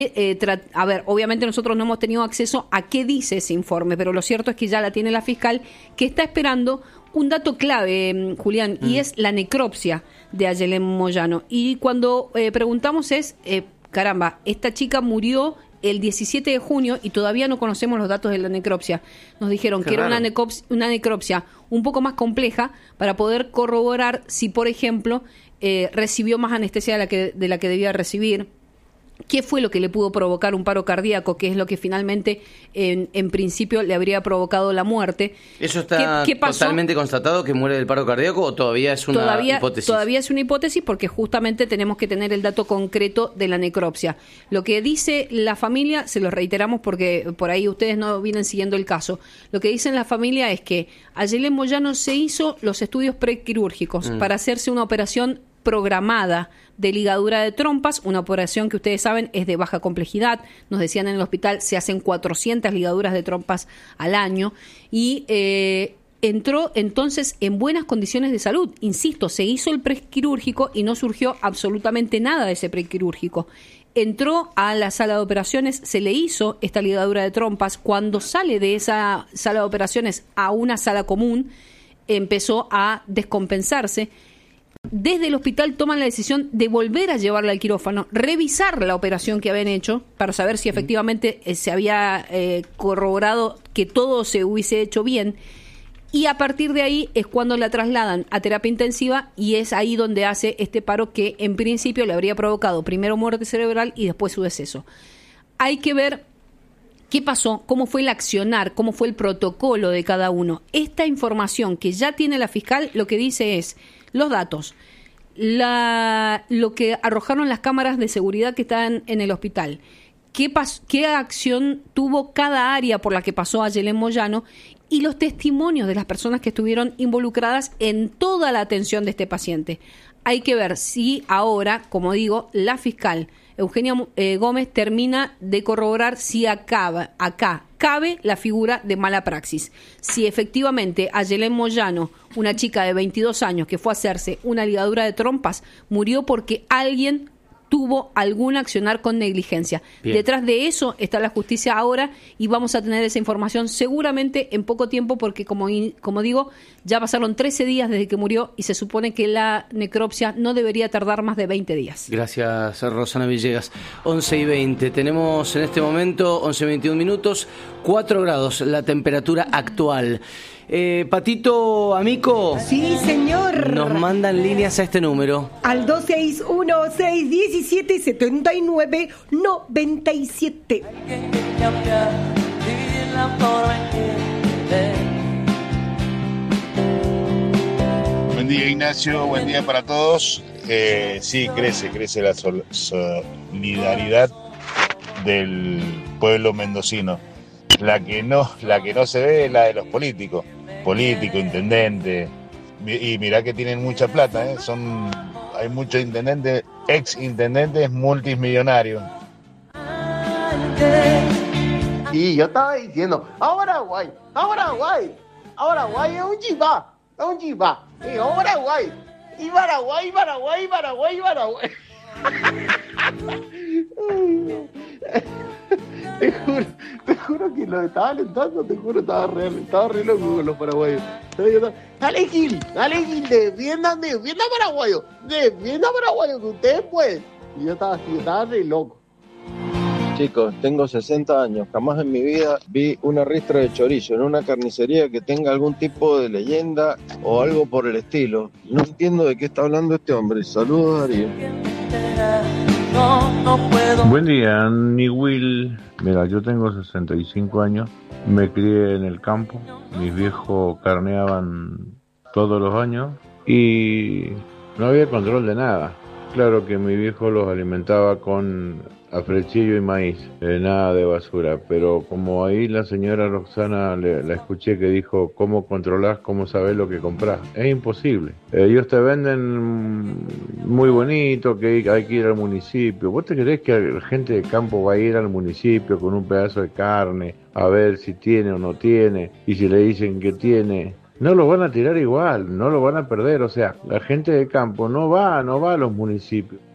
A ver, obviamente nosotros no hemos tenido acceso a qué dice ese informe, pero lo cierto es que ya la tiene la fiscal, que está esperando un dato clave, Julián, y es la necropsia de Ayelen Moyano. Y cuando preguntamos caramba, esta chica murió el 17 de junio y todavía no conocemos los datos de la necropsia. Nos dijeron que era una necropsia un poco más compleja para poder corroborar si, por ejemplo, recibió más anestesia de la que debía recibir. ¿Qué fue lo que le pudo provocar un paro cardíaco, que es lo que finalmente, en principio, le habría provocado la muerte? ¿Eso está totalmente constatado, que muere del paro cardíaco, o todavía es una hipótesis? Todavía es una hipótesis, porque justamente tenemos que tener el dato concreto de la necropsia. Lo que dice la familia, se lo reiteramos porque por ahí ustedes no vienen siguiendo el caso, lo que dice la familia es que Ayelen Moyano se hizo los estudios prequirúrgicos para hacerse una operación programada de ligadura de trompas, una operación que ustedes saben es de baja complejidad. Nos decían en el hospital se hacen 400 ligaduras de trompas al año y entró entonces en buenas condiciones de salud. Insisto, se hizo el prequirúrgico y no surgió absolutamente nada de ese prequirúrgico. Entró a la sala de operaciones, se le hizo esta ligadura de trompas. Cuando sale de esa sala de operaciones a una sala común, empezó a descompensarse. Desde el hospital toman la decisión de volver a llevarla al quirófano, revisar la operación que habían hecho para saber si efectivamente se había corroborado que todo se hubiese hecho bien, y a partir de ahí es cuando la trasladan a terapia intensiva y es ahí donde hace este paro que en principio le habría provocado primero muerte cerebral y después su deceso. Hay que ver qué pasó, cómo fue el accionar, cómo fue el protocolo de cada uno. Esta información que ya tiene la fiscal lo que dice es los datos, lo que arrojaron las cámaras de seguridad que están en el hospital, qué acción tuvo cada área por la que pasó Ayelen Moyano y los testimonios de las personas que estuvieron involucradas en toda la atención de este paciente. Hay que ver si ahora, como digo, la fiscal Eugenia Gómez termina de corroborar si acá cabe la figura de mala praxis. Si efectivamente Ayelen Moyano, una chica de 22 años que fue a hacerse una ligadura de trompas, murió porque alguien tuvo algún accionar con negligencia. Bien. Detrás de eso está la justicia ahora y vamos a tener esa información seguramente en poco tiempo porque, como digo, ya pasaron 13 días desde que murió y se supone que la necropsia no debería tardar más de 20 días. Gracias, Rosana Villegas. 11:20. Tenemos en este momento 11:21 minutos, 4 grados la temperatura actual. Patito Amico. Sí, señor. Nos mandan líneas a este número. Al 261-617-7997. Buen día, Ignacio. Buen día para todos. Sí, crece la solidaridad del pueblo mendocino. La que no se ve es la de los políticos, intendentes, y mirá que tienen mucha plata, hay muchos intendentes, ex intendentes multimillonarios. Y yo estaba diciendo, ahora guay es un chipá, y ahora guay, y Paraguay. Te juro que lo estaba alentando, estaba re loco con los paraguayos. Dale Gil, defienda paraguayo, que ustedes pueden. Y yo estaba re loco. Chicos, tengo 60 años, jamás en mi vida vi una ristra de chorizo en una carnicería que tenga algún tipo de leyenda o algo por el estilo. No entiendo de qué está hablando este hombre. Saludos, Darío. Buen día, Annie Will. Mira, yo tengo 65 años, me crié en el campo, mis viejos carneaban todos los años y no había control de nada. Claro que mi viejo los alimentaba con afrechillo y maíz, nada de basura, pero como ahí la señora Roxana la escuché que dijo cómo controlás, cómo sabés lo que comprás, es imposible. Ellos te venden muy bonito, que hay que ir al municipio. ¿Vos te creés que la gente de campo va a ir al municipio con un pedazo de carne a ver si tiene o no tiene, y si le dicen que tiene? No lo van a tirar igual, no lo van a perder. O sea, la gente de campo no va a los municipios.